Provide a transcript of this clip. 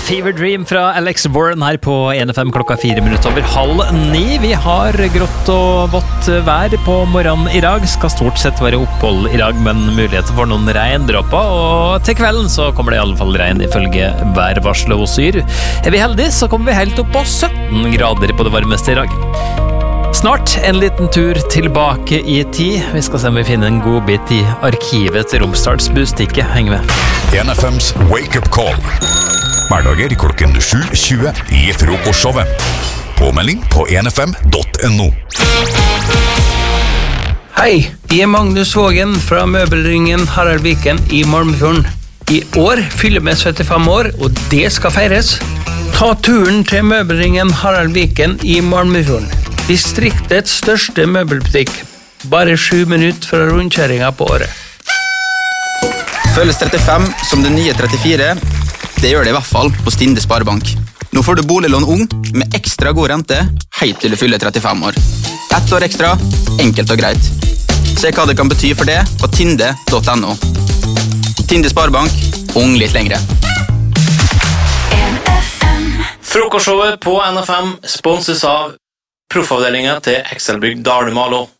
Fever Dream fra Alex Warren her på 1FM klokka 8:04. Vi har grått og vått vær på morgenen i dag. Skal stort sett være opphold i dag, men muligheter for noen regndråper. Og til kvelden så kommer det i alle fall regn ifølge værvarselet hos Yr. Er vi heldige så kommer vi helt opp på 17 grader på det varmeste i dag. Snart en liten tur tilbake i tid. Vi skal se om vi finner en god bit i arkivet til Romsdals Bustikke. Heng med. 1FMs Wake Up Call. Hverdager klokken 7:20 i frokostshowet. Påmelding på 1fm.no. Hei, jeg Magnus Vågen fra Møbelringen Harald Viken i Malmefjorden. I år fyller vi 75 år, og det skal feires. Ta turen til Møbelringen Harald Viken i Malmefjorden. Distriktets største møbelbutikk. Bare 7 minutter fra rundkjøringen på året. Føles 35 som det nye 34. Det gjør det i hvert fall på Tinde Sparebank. Nå får du boliglån ung med ekstra god rente helt til du fyller 35 år. 1 år ekstra, enkelt og greit. Se hva det kan bety for det på tinde.no. Tinde Sparebank, ung litt lengre. Frokostshowet på NFM sponses av proffavdelingen til Excelbygg Dalumalo.